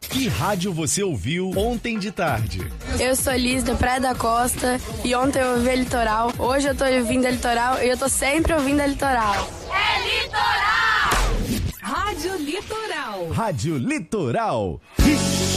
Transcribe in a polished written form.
Que rádio você ouviu ontem de tarde? Eu sou Liz, da Praia da Costa, e ontem eu ouvi a Litoral. Hoje eu tô ouvindo a Litoral e eu tô sempre ouvindo a Litoral. É Litoral! Rádio Litoral. Rádio Litoral.